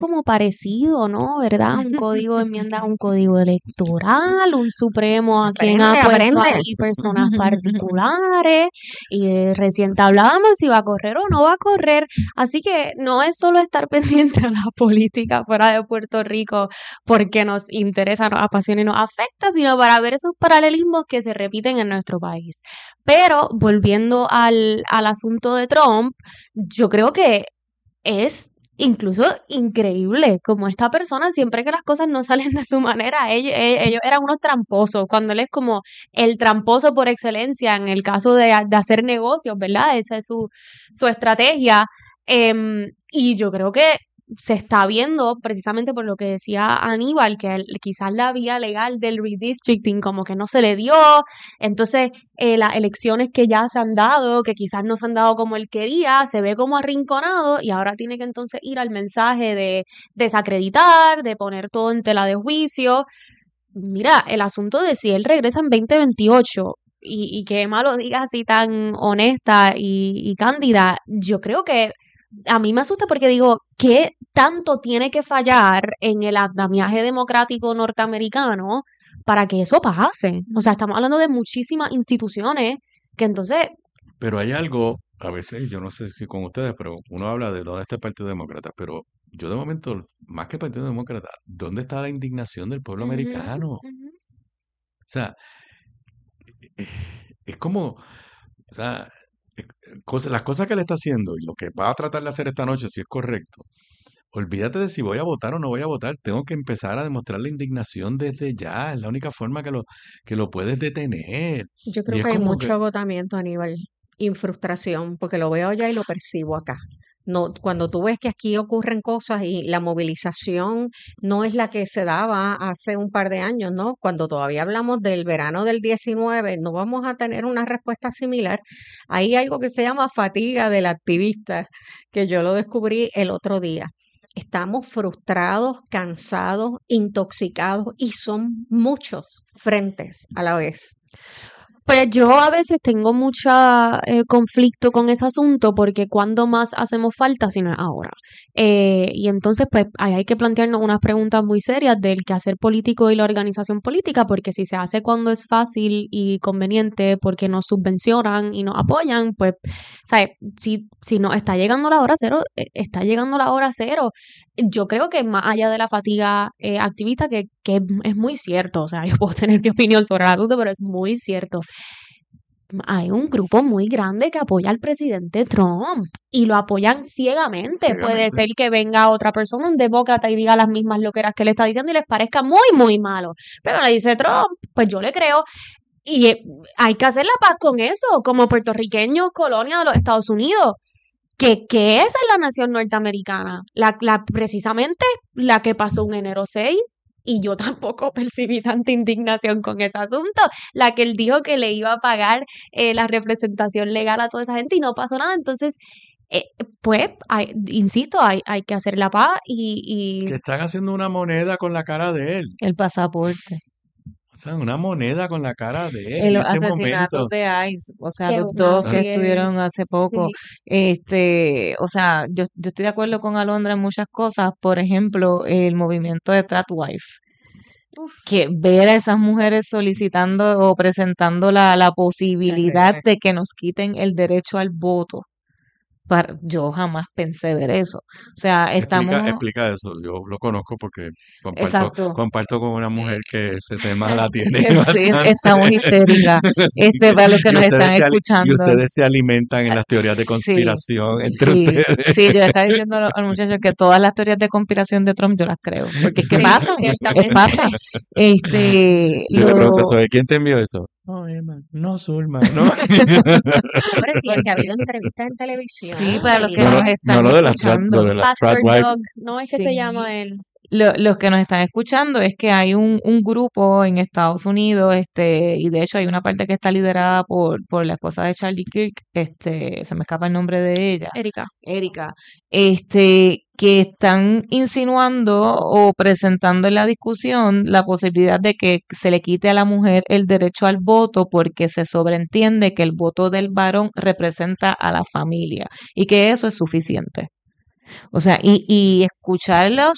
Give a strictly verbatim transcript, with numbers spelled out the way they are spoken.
como parecido, ¿no? ¿Verdad? Un código de enmienda, un código electoral, un supremo a quien ha Aprende, puesto aprende. ahí personas particulares, y eh, recién hablábamos si va a correr o no va a correr. Así que no es solo estar pendiente a la política fuera de Puerto Rico porque nos interesa, nos apasiona y nos afecta, sino para ver esos paralelismos que se repiten en nuestro país. Pero volviendo al, al asunto de Trump, yo creo que es incluso increíble como esta persona, siempre que las cosas no salen de su manera, ellos, ellos eran unos tramposos, cuando él es como el tramposo por excelencia en el caso de, de hacer negocios, ¿verdad? Esa es su, su estrategia. Em, y yo creo que se está viendo precisamente por lo que decía Aníbal, que el- quizás la vía legal del redistricting como que no se le dio, entonces eh, las elecciones que ya se han dado, que quizás no se han dado como él quería, se ve como arrinconado y ahora tiene que entonces ir al mensaje de desacreditar, de poner todo en tela de juicio. Mira, el asunto de si él regresa en veinte veintiocho y, y que Emma lo diga así tan honesta y, y cándida, yo creo que a mí me asusta porque digo, ¿qué tanto tiene que fallar en el andamiaje democrático norteamericano para que eso pase? O sea, estamos hablando de muchísimas instituciones que entonces, Pero hay algo, a veces, yo no sé si con ustedes, pero uno habla de dónde está el Partido Demócrata, pero yo de momento, más que el Partido Demócrata, ¿dónde está la indignación del pueblo ujú, americano? O ujú. sea, eh, es como, o sea, eh, cosas- las cosas que él está haciendo y lo que va a tratar de hacer esta noche, si es correcto, olvídate de si voy a votar o no voy a votar, tengo que empezar a demostrar la indignación desde ya, es la única forma que lo, que lo puedes detener. Yo Y creo es que hay como que, mucho agotamiento a nivel y frustración, porque lo veo ya y lo percibo acá. No, cuando tú ves que aquí ocurren cosas y la movilización no es la que se daba hace un par de años, ¿no? Cuando todavía hablamos del verano del diecinueve, no vamos a tener una respuesta similar. Hay algo que se llama fatiga del activista, que yo lo descubrí el otro día. Estamos frustrados, cansados, intoxicados y son muchos frentes a la vez. Pues yo a veces tengo mucho conflicto con ese asunto porque cuando más hacemos falta si no es ahora. Eh, y entonces pues ahí hay que plantearnos unas preguntas muy serias del quehacer político y la organización política, porque si se hace cuando es fácil y conveniente porque nos subvencionan y nos apoyan, pues, ¿sabes? Si, si nos está llegando la hora cero, eh, está llegando la hora cero. Yo creo que más allá de la fatiga eh, activista, que, que es es muy cierto, o sea, yo puedo tener mi opinión sobre el asunto, pero es muy cierto. Hay un grupo muy grande que apoya al presidente Trump y lo apoyan ciegamente. Puede ciegamente. ser que venga otra persona, un demócrata, y diga las mismas loqueras que él está diciendo y les parezca muy, muy malo. Pero le dice Trump, pues yo le creo. Y eh, hay que hacer la paz con eso, como puertorriqueños, colonia de los Estados Unidos. Que, que esa es la nación norteamericana, la, la, precisamente la que pasó un enero seis, y yo tampoco percibí tanta indignación con ese asunto, la que él dijo que le iba a pagar eh, la representación legal a toda esa gente y no pasó nada. Entonces, eh, pues, hay, insisto, hay, hay que hacer la paz y, Que y están haciendo una moneda con la cara de él. El pasaporte. O sea, una moneda con la cara de él En en los este asesinatos momento. de ICE, o sea, que los dos que así estuvieron es, hace poco, sí. este, o sea, yo, yo estoy de acuerdo con Alondra en muchas cosas, por ejemplo, el movimiento de Tradwife, Uf. que ver a esas mujeres solicitando o presentando la, la posibilidad Terrible. de que nos quiten el derecho al voto. Para, yo jamás pensé ver eso. O sea, Explica, estamos, explica eso. Yo lo conozco porque comparto, exacto, comparto con una mujer que ese tema la tiene sí, bastante. estamos histéricas. Así Este, que, para los que y nos ustedes están se, ali- y escuchando. ustedes se alimentan en las teorías de Sí, conspiración entre sí, ustedes. sí, yo le estaba diciendo a los a los muchachos que todas las teorías de conspiración de Trump yo las creo, porque es que Sí, pasan, es ciertamente. pasa. Este, Yo le pregunto, lo, ¿sobre quién te envió eso? No, Emma, no, Zulma, no. Hombre, sí, es que ha habido entrevistas en televisión, sí, para los que No, nos no, están no lo de las trad, lo escuchando, de las Pastor tradwife. Doug, ¿no es que se sí, llama él? lo- los que nos están escuchando es que hay un, un grupo en Estados Unidos, este, y de hecho hay una parte que está liderada por, por la esposa de Charlie Kirk, este, se me escapa el nombre de ella, Erika. Erika, este, que están insinuando o presentando en la discusión la posibilidad de que se le quite a la mujer el derecho al voto porque se sobreentiende que el voto del varón representa a la familia y que eso es suficiente. O sea, y, y escucharlos